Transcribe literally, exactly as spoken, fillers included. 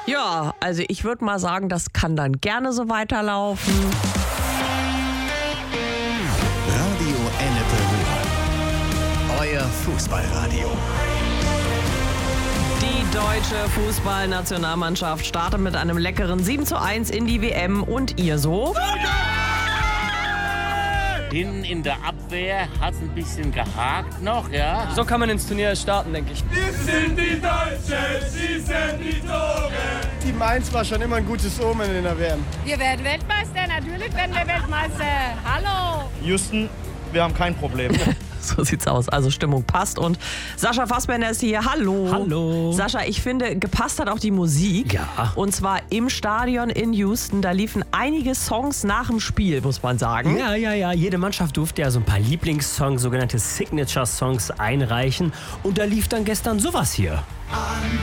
Ja, also ich würde mal sagen, das kann dann gerne so weiterlaufen. Radio Ennepe Ruhr. Euer Fußballradio. Die deutsche Fußballnationalmannschaft startet mit einem leckeren sieben zu eins in die W M und ihr so? Hinten in der Abwehr hat es ein bisschen gehakt noch, ja. So kann man ins Turnier starten, denke ich. Wir sind die Deutschen, sie sind die Tore. Die Mainz war schon immer ein gutes Omen in der W M. Wir werden Weltmeister, natürlich werden wir Weltmeister. Hallo! Houston, wir haben kein Problem. So sieht's aus. Also Stimmung passt. Und Sascha Fassbender ist hier. Hallo. Hallo. Sascha, ich finde, gepasst hat auch die Musik. Ja. Und zwar im Stadion in Houston. Da liefen einige Songs nach dem Spiel, muss man sagen. Ja, ja, ja. Jede Mannschaft durfte ja so ein paar Lieblingssongs, sogenannte Signature-Songs einreichen. Und da lief dann gestern sowas hier.